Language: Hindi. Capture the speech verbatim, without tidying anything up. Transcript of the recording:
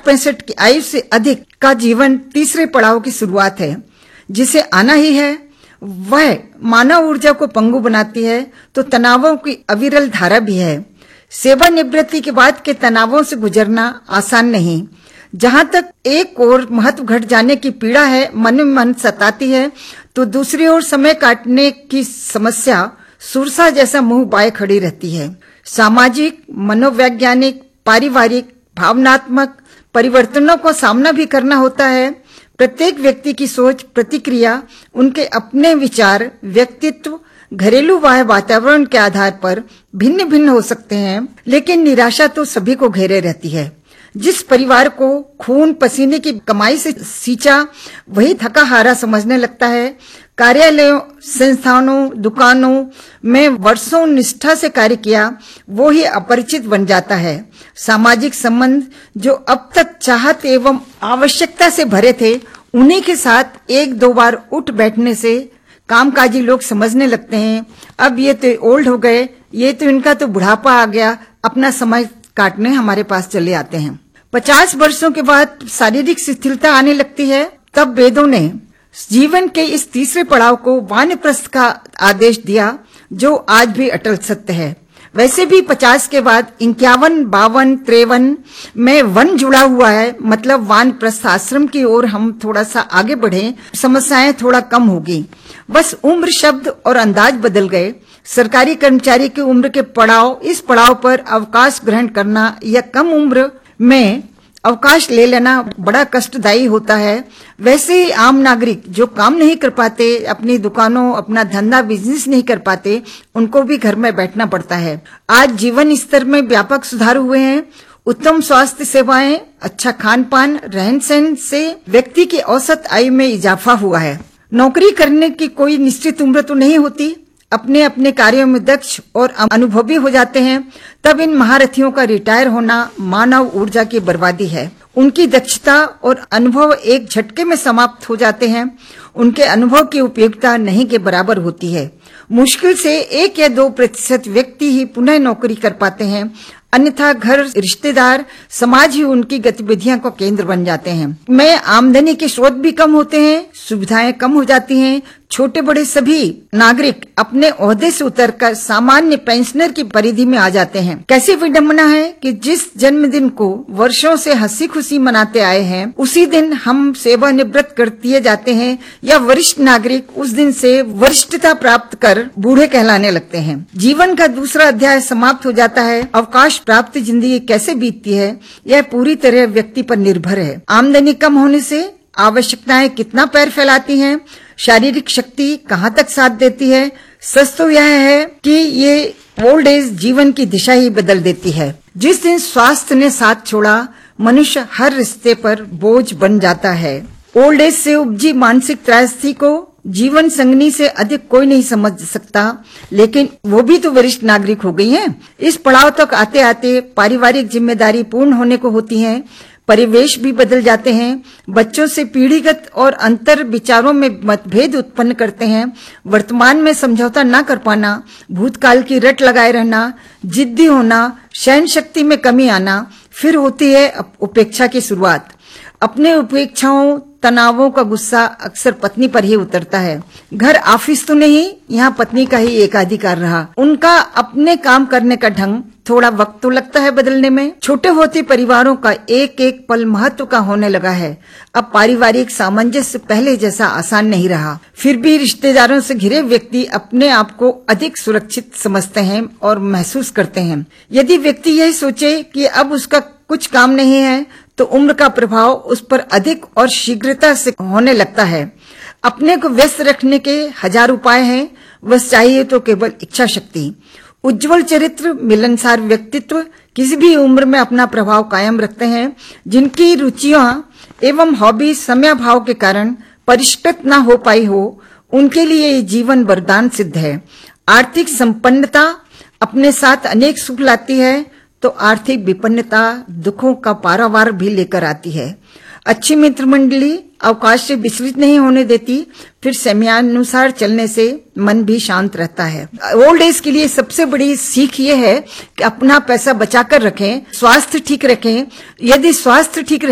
पैंसठ की आयु से अधिक का जीवन तीसरे पड़ाव की शुरुआत है। जिसे आना ही है वह मानव ऊर्जा को पंगु बनाती है तो तनावों की अविरल धारा भी है। सेवानिवृत्ति के बाद के तनावों से गुजरना आसान नहीं। जहां तक एक ओर महत्व घट जाने की पीड़ा है मन में मन सताती है, तो दूसरी ओर समय काटने की समस्या सुरसा जैसा मुंह बाए खड़ी रहती है। सामाजिक, मनोवैज्ञानिक, पारिवारिक, भावनात्मक परिवर्तनों को सामना भी करना होता है। प्रत्येक व्यक्ति की सोच, प्रतिक्रिया, उनके अपने विचार, व्यक्तित्व, घरेलू व वातावरण के आधार पर भिन्न भिन्न हो सकते हैं, लेकिन निराशा तो सभी को घेरे रहती है। जिस परिवार को खून पसीने की कमाई से सींचा वही थका हारा समझने लगता है। कार्यालयों, संस्थानों, दुकानों में वर्षों निष्ठा से कार्य किया वो ही अपरिचित बन जाता है। सामाजिक संबंध जो अब तक चाहत एवं आवश्यकता से भरे थे, उन्हीं के साथ एक दो बार उठ बैठने से कामकाजी लोग समझने लगते हैं अब ये तो ओल्ड हो गए, ये तो इनका तो बुढ़ापा आ गया, अपना समय काटने हमारे पास चले आते हैं। पचास वर्षों के बाद शारीरिक शिथिलता आने लगती है। तब वेदों ने जीवन के इस तीसरे पड़ाव को वानप्रस्थ का आदेश दिया, जो आज भी अटल सत्य है। वैसे भी पचास के बाद इक्यावन, बावन, त्रेवन में वन जुड़ा हुआ है, मतलब वानप्रस्थ आश्रम की ओर हम थोड़ा सा आगे बढ़े, समस्याएं थोड़ा कम होगी। बस उम्र, शब्द और अंदाज बदल गए। सरकारी कर्मचारी की उम्र के पड़ाव, इस पड़ाव पर अवकाश ग्रहण करना या कम उम्र में अवकाश ले लेना बड़ा कष्टदायी होता है। वैसे ही आम नागरिक जो काम नहीं कर पाते, अपनी दुकानों, अपना धंधा, बिजनेस नहीं कर पाते, उनको भी घर में बैठना पड़ता है। आज जीवन स्तर में व्यापक सुधार हुए हैं। उत्तम स्वास्थ्य सेवाएं, अच्छा खान पान, रहन सहन से व्यक्ति की औसत आयु में इजाफा हुआ है। नौकरी करने की कोई निश्चित उम्र तो नहीं होती। अपने अपने कार्यों में दक्ष और अनुभवी हो जाते हैं। तब इन महारथियों का रिटायर होना मानव ऊर्जा की बर्बादी है। उनकी दक्षता और अनुभव एक झटके में समाप्त हो जाते हैं। उनके अनुभव की उपयोगिता नहीं के बराबर होती है। मुश्किल से एक या दो प्रतिशत व्यक्ति ही पुनः नौकरी कर पाते हैं, अन्यथा घर, रिश्तेदार, समाज ही उनकी गतिविधियों का केंद्र बन जाते हैं। में आमदनी के स्रोत भी कम होते हैं, सुविधाएं कम हो जाती हैं। छोटे बड़े सभी नागरिक अपने ओहदे से उतरकर सामान्य पेंशनर की परिधि में आ जाते हैं। कैसी विडंबना है कि जिस जन्मदिन को वर्षों से हंसी खुशी मनाते आए हैं, उसी दिन हम सेवानिवृत्त कर दिए जाते हैं, या वरिष्ठ नागरिक उस दिन से वरिष्ठता प्राप्त कर बूढ़े कहलाने लगते हैं। जीवन का दूसरा अध्याय समाप्त हो जाता है। अवकाश प्राप्त जिंदगी कैसे बीतती है, यह पूरी तरह व्यक्ति पर निर्भर है। आमदनी कम होने से आवश्यकताएं कितना पैर फैलाती हैं, शारीरिक शक्ति कहाँ तक साथ देती है। सच तो यह है कि ये ओल्ड एज जीवन की दिशा ही बदल देती है। जिस दिन स्वास्थ्य ने साथ छोड़ा, मनुष्य हर रिश्ते पर बोझ बन जाता है। ओल्ड एज से उपजी मानसिक त्रासदी को जीवन संगनी से अधिक कोई नहीं समझ सकता, लेकिन वो भी तो वरिष्ठ नागरिक हो गई हैं। इस पड़ाव तक आते आते पारिवारिक जिम्मेदारी पूर्ण होने को होती है। परिवेश भी बदल जाते हैं। बच्चों से पीढ़ीगत और अंतर विचारों में मतभेद उत्पन्न करते हैं। वर्तमान में समझौता न कर पाना, भूतकाल की रट लगाए रहना, जिद्दी होना, सहन शक्ति में कमी आना, फिर होती है उपेक्षा की शुरुआत। अपने उपेक्षाओं, तनावों का गुस्सा अक्सर पत्नी पर ही उतरता है। घर ऑफिस तो नहीं, यहाँ पत्नी का ही एकाधिकार रहा। उनका अपने काम करने का ढंग थोड़ा वक्त तो लगता है बदलने में। छोटे होते परिवारों का एक एक पल महत्व का होने लगा है। अब पारिवारिक सामंजस्य पहले जैसा आसान नहीं रहा। फिर भी रिश्तेदारों से घिरे व्यक्ति अपने आप को अधिक सुरक्षित समझते हैं और महसूस करते हैं। यदि व्यक्ति यही सोचे कि अब उसका कुछ काम नहीं है, तो उम्र का प्रभाव उस पर अधिक और शीघ्रता से होने लगता है। अपने को व्यस्त रखने के हजार उपाय हैं, बस चाहिए तो केवल इच्छा शक्ति। उज्जवल चरित्र, मिलनसार व्यक्तित्व किसी भी उम्र में अपना प्रभाव कायम रखते हैं। जिनकी रुचियां एवं हॉबी समय भाव के कारण परिष्कृत न हो पाई हो, उनके लिए ये जीवन वरदान सिद्ध है। आर्थिक संपन्नता अपने साथ अनेक सुख लाती है, तो आर्थिक विपन्नता दुखों का पारावार भी लेकर आती है। अच्छी मित्र मंडली अवकाश से विचलित नहीं होने देती, फिर समयानुसार चलने से मन भी शांत रहता है। ओल्ड एज के लिए सबसे बड़ी सीख ये है कि अपना पैसा बचाकर रखें, स्वास्थ्य ठीक रखें। यदि स्वास्थ्य ठीक